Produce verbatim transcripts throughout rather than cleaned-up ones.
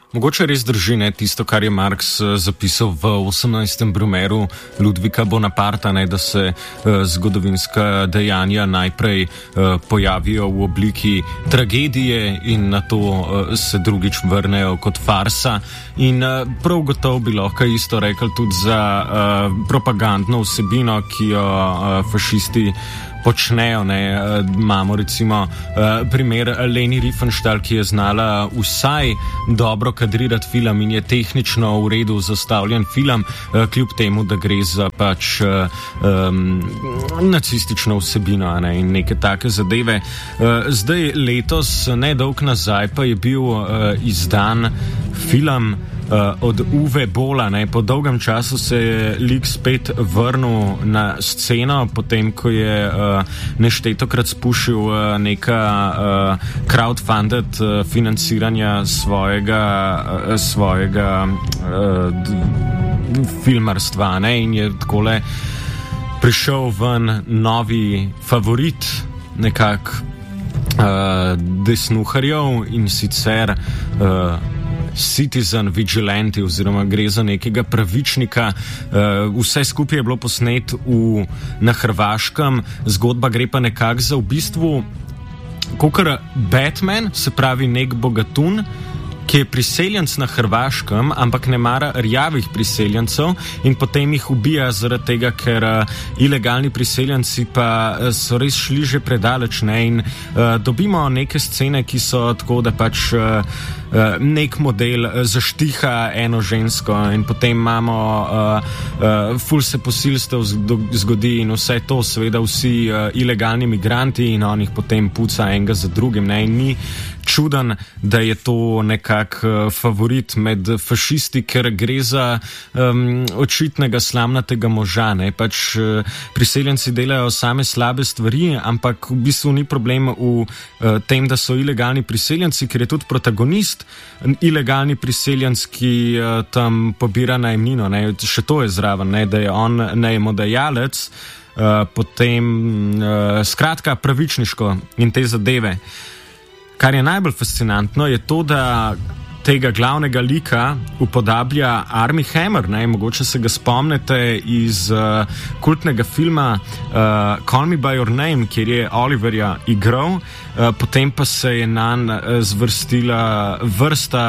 Mogoče res drži, ne, tisto, kar je Marx zapisal v osemnajstem Brumaireu Ludvika Bonaparta, ne, da se uh, zgodovinska dejanja najprej uh, pojavijo v obliki tragedije in na to uh, se drugič vrnejo kot farsa. In uh, prav gotovo bi lahko isto rekel tudi za uh, propagandno vsebino, ki jo uh, fašisti počnejo. Ne. Imamo recimo primer Leni Riefenstahl, ki je znala vsaj dobro kadrirati film in je tehnično v redu zastavljen film, kljub temu, da gre za pač um, nacistično vsebino, ne, in neke take zadeve. Zdaj letos, nedolgo nazaj, pa je bil uh, izdan film Uh, od Uwe Bolla, ne. Po dolgem času se je lik spet vrnil na sceno, potem ko je uh, neštetokrat spušil uh, neka uh, crowdfunded uh, financiranja svojega, uh, svojega uh, d- filmarstva, ne. In je takole prišel ven novi favorit nekak uh, desnuharjev, in sicer uh, Citizen Vigilante, oziroma gre za nekega pravičnika. Uh, vse skupaj je bilo posnet v, na Hrvaškem, zgodba gre pa nekako za v bistvu kakor Batman, se pravi nek bogatun, ki je priseljenc na Hrvaškem, ampak ne mara rjavih priseljencev in potem jih ubija zaradi tega, ker uh, ilegalni priseljenci pa uh, so res šli že predaleč, ne, in uh, dobimo neke scene, ki so tako, da pač uh, Uh, nek model uh, zaštiha eno žensko in potem imamo uh, uh, ful se posilstev zgodi in vse to, seveda vsi uh, ilegalni migranti, in on jih potem puca enega za drugim, ne, in ni čuden, da je to nekak uh, favorit med fašisti, ker gre za um, očitnega slamnatega moža, ne, pač uh, priseljenci delajo same slabe stvari, ampak v bistvu ni problem v uh, tem, da so ilegalni priseljenci, ker je tudi protagonist ilegalni priseljenc, ki uh, tam pobira najemnino, ne, še to je zraven, ne, da je on najemodajalec, uh, potem uh, skratka pravičniško in te zadeve. Kar je najbolj fascinantno, je to, da tega glavnega lika upodablja Armie Hammer, ne, mogoče se ga spomnite iz uh, kultnega filma uh, Call Me By Your Name, kjer je Oliverja igral, uh, potem pa se je nanj uh, zvrstila vrsta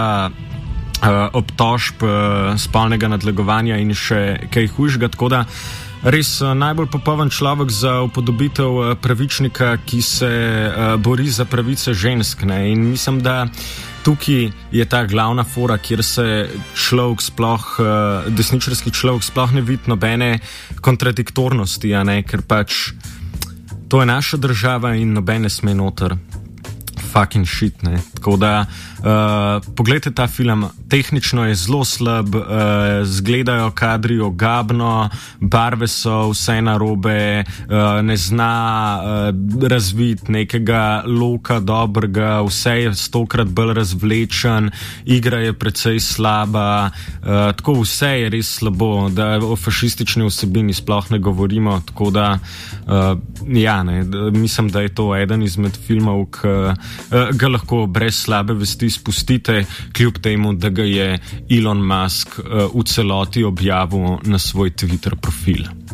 uh, obtožb uh, spolnega nadlegovanja in še kaj hujšega, tako da res uh, najbolj popoln človek za upodobitev uh, pravičnika, ki se uh, bori za pravice žensk, ne, in mislim, da tukaj je ta glavna fora, kjer se človek sploh, uh, desničarski človek sploh ne vidi nobene kontradiktornosti, a ne, ker pač to je naša država in nobene sme noter fucking shit, ne. Tako da uh, pogledajte ta film, tehnično je zelo slab, uh, zgledajo kadri ogabno, barve so vse narobe, uh, ne zna uh, razviti nekega loka dobrega, vse je stokrat bolj razvlečen, igra je precej slaba, uh, tako vse je res slabo, da o fašistični vsebini sploh ne govorimo, tako da uh, ja, ne, mislim, da je to eden izmed filmov, ki uh, ga lahko brez slabe vesti spustite, kljub temu, da ga je Elon Musk uh, v celoti objavil na svoj Twitter profil.